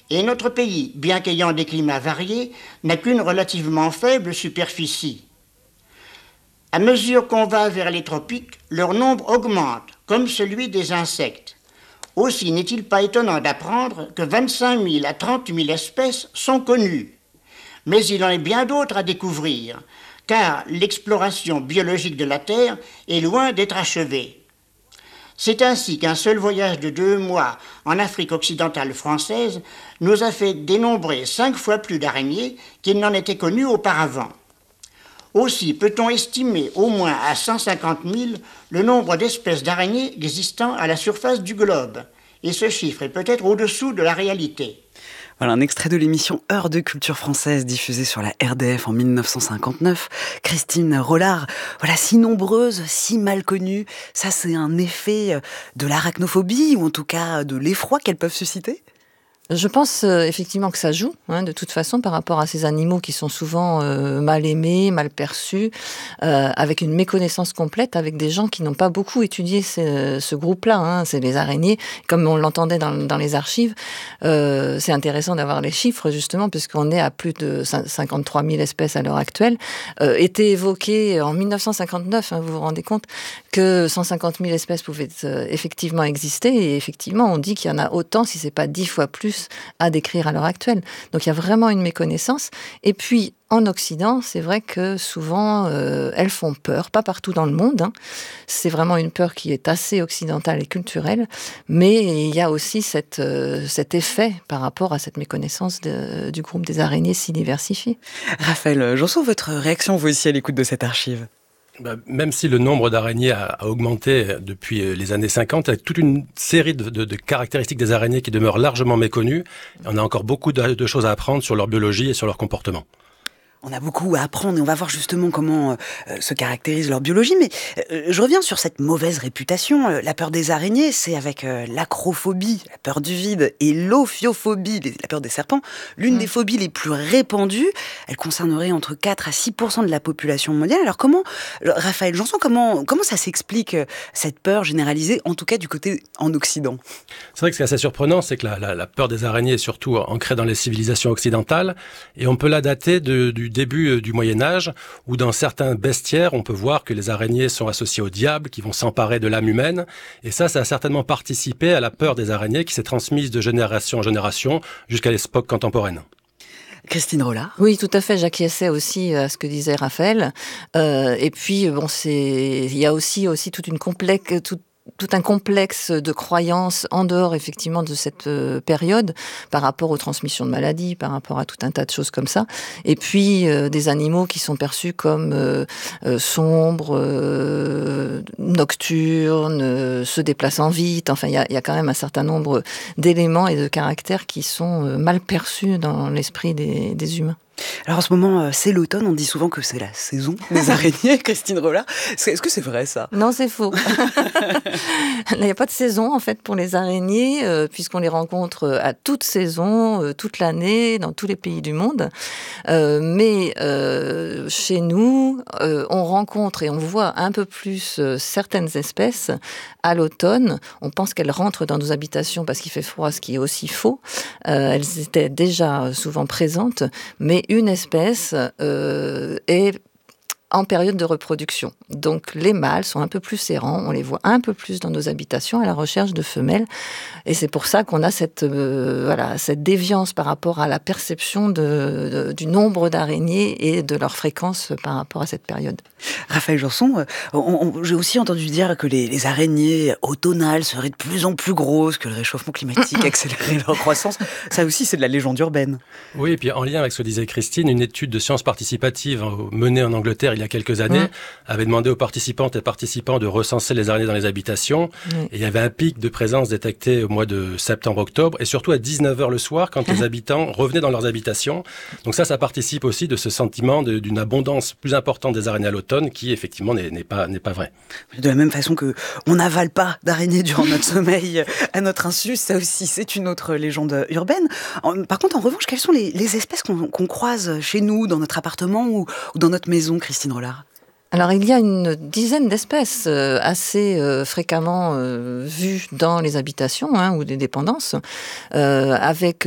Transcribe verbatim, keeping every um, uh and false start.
Et notre pays, bien qu'ayant des climats variés, n'a qu'une relativement faible superficie. À mesure qu'on va vers les tropiques, leur nombre augmente, comme celui des insectes. Aussi n'est-il pas étonnant d'apprendre que vingt-cinq mille à trente mille espèces sont connues. Mais il en est bien d'autres à découvrir, car l'exploration biologique de la Terre est loin d'être achevée. C'est ainsi qu'un seul voyage de deux mois en Afrique occidentale française nous a fait dénombrer cinq fois plus d'araignées qu'il n'en était connu auparavant. Aussi peut-on estimer au moins à cent cinquante mille le nombre d'espèces d'araignées existant à la surface du globe. Et ce chiffre est peut-être au-dessous de la réalité. Voilà un extrait de l'émission Heure de culture française diffusée sur la R D F en dix-neuf cent cinquante-neuf. Christine Rollard, voilà, si nombreuses, si mal connues, ça c'est un effet de l'arachnophobie ou en tout cas de l'effroi qu'elles peuvent susciter ? Je pense euh, effectivement que ça joue, hein, de toute façon, par rapport à ces animaux qui sont souvent euh, mal aimés, mal perçus, euh, avec une méconnaissance complète, avec des gens qui n'ont pas beaucoup étudié ce, ce groupe-là. Hein, c'est les araignées, comme on l'entendait dans, dans les archives. Euh, c'est intéressant d'avoir les chiffres, justement, puisqu'on est à plus de cinquante-trois mille espèces à l'heure actuelle. Euh, était évoqué en dix-neuf cent cinquante-neuf, hein, vous vous rendez compte, que cent cinquante mille espèces pouvaient euh, effectivement exister. Et effectivement, on dit qu'il y en a autant, si c'est pas dix fois plus, à décrire à l'heure actuelle. Donc il y a vraiment une méconnaissance. Et puis, en Occident, c'est vrai que souvent, euh, elles font peur, pas partout dans le monde. Hein. C'est vraiment une peur qui est assez occidentale et culturelle, mais il y a aussi cette, euh, cet effet par rapport à cette méconnaissance de, du groupe des araignées si diversifié. Raphaël Janson, votre réaction, vous aussi, à l'écoute de cette archive ? Bah, même si le nombre d'araignées a, a augmenté depuis les années cinquante, il y a toute une série de, de, de caractéristiques des araignées qui demeurent largement méconnues. On a encore beaucoup de, de choses à apprendre sur leur biologie et sur leur comportement. On a beaucoup à apprendre et on va voir justement comment euh, se caractérise leur biologie. Mais euh, je reviens sur cette mauvaise réputation. Euh, la peur des araignées, c'est avec euh, l'acrophobie, la peur du vide, et l'ophiophobie, la peur des serpents, l'une mmh. des phobies les plus répandues. Elle concernerait entre quatre à six pour cent de la population mondiale. Alors comment, Raphaël Janson, comment, comment ça s'explique, euh, cette peur généralisée, en tout cas du côté en Occident ? C'est vrai que ce qui est assez surprenant, c'est que la, la, la peur des araignées est surtout ancrée dans les civilisations occidentales, et on peut la dater de, du début du Moyen-Âge, où dans certains bestiaires, on peut voir que les araignées sont associées au diable, qui vont s'emparer de l'âme humaine. Et ça, ça a certainement participé à la peur des araignées qui s'est transmise de génération en génération jusqu'à l'époque contemporaine. Christine Rollard. Oui, tout à fait. J'acquiesçais aussi à ce que disait Raphaël. Euh, et puis, bon, c'est, il y a aussi, aussi toute une complexe, toute tout un complexe de croyances en dehors effectivement de cette euh, période par rapport aux transmissions de maladies, par rapport à tout un tas de choses comme ça. Et puis euh, des animaux qui sont perçus comme euh, euh, sombres, euh, nocturnes, euh, se déplaçant vite. Enfin, il y a, y a quand même un certain nombre d'éléments et de caractères qui sont euh, mal perçus dans l'esprit des, des humains. Alors en ce moment, c'est l'automne, on dit souvent que c'est la saison des araignées, Christine Rollard. Est-ce que c'est vrai ça ? Non, c'est faux. Il n'y a pas de saison en fait pour les araignées, euh, puisqu'on les rencontre à toute saison, euh, toute l'année, dans tous les pays du monde. Euh, mais euh, chez nous, euh, on rencontre et on voit un peu plus euh, certaines espèces à l'automne. On pense qu'elles rentrent dans nos habitations parce qu'il fait froid, ce qui est aussi faux. Euh, elles étaient déjà souvent présentes, mais une espèce euh, est en période de reproduction. Donc les mâles sont un peu plus errants, on les voit un peu plus dans nos habitations à la recherche de femelles. Et c'est pour ça qu'on a cette, euh, voilà, cette déviance par rapport à la perception de, de, du nombre d'araignées et de leur fréquence par rapport à cette période. Raphaël Janson, euh, on, on, j'ai aussi entendu dire que les, les araignées automnales seraient de plus en plus grosses, que le réchauffement climatique accélérait leur croissance. Ça aussi, c'est de la légende urbaine. Oui, et puis en lien avec ce que disait Christine, une étude de sciences participatives menée en Angleterre il y a quelques années mmh. avait demandé aux participantes et participants de recenser les araignées dans les habitations. Mmh. Et il y avait un pic de présence détecté au mois de septembre-octobre et surtout à dix-neuf heures le soir quand mmh. les habitants revenaient dans leurs habitations. Donc ça, ça participe aussi de ce sentiment de, d'une abondance plus importante des araignées à l'automne qui, effectivement, n'est, n'est, pas, n'est pas vrai. De la même façon qu'on n'avale pas d'araignées durant notre sommeil à notre insu, ça aussi, c'est une autre légende urbaine. Par contre, en revanche, quelles sont les, les espèces qu'on, qu'on croise chez nous, dans notre appartement ou, ou dans notre maison, Christine Rollard ? Alors, il y a une dizaine d'espèces euh, assez euh, fréquemment euh, vues dans les habitations hein, ou des dépendances, euh, avec